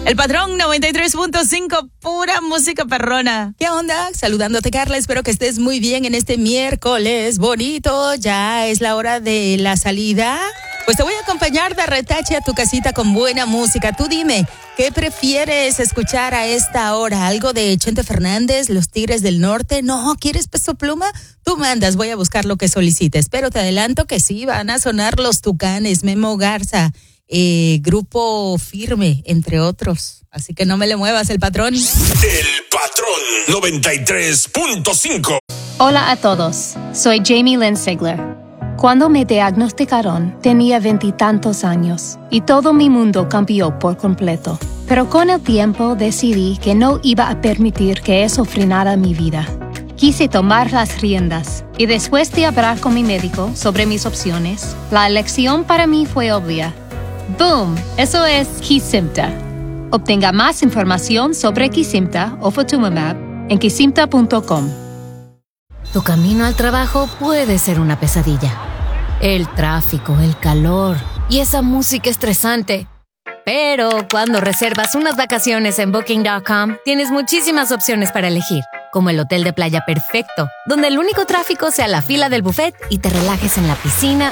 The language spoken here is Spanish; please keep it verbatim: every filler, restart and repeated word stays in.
El Patrón noventa y tres punto cinco, pura música perrona. ¿Qué onda? Saludándote, Carla. Espero que estés muy bien en este miércoles bonito. Ya es la hora de la salida. Pues te voy a acompañar de retache a tu casita con buena música. Tú dime, ¿qué prefieres escuchar a esta hora? ¿Algo de Chente Fernández, Los Tigres del Norte? ¿No? ¿Quieres Peso Pluma? Tú mandas, voy a buscar lo que solicites. Pero te adelanto que sí, van a sonar Los Tucanes, Memo Garza, eh, Grupo Firme, entre otros. Así que no me le muevas, el patrón. El Patrón noventa y tres punto cinco. Hola a todos, soy Jamie Lynn Sigler. Cuando me diagnosticaron, tenía veintitantos años y todo mi mundo cambió por completo. Pero con el tiempo decidí que no iba a permitir que eso frenara mi vida. Quise tomar las riendas y después de hablar con mi médico sobre mis opciones, la elección para mí fue obvia. ¡Boom! Eso es Kesimpta. Obtenga más información sobre Kesimpta o Ofatumumab en kesimpta punto com. Tu camino al trabajo puede ser una pesadilla. El tráfico, el calor y esa música estresante. Pero cuando reservas unas vacaciones en booking punto com, tienes muchísimas opciones para elegir, como el hotel de playa perfecto, donde el único tráfico sea la fila del buffet y te relajes en la piscina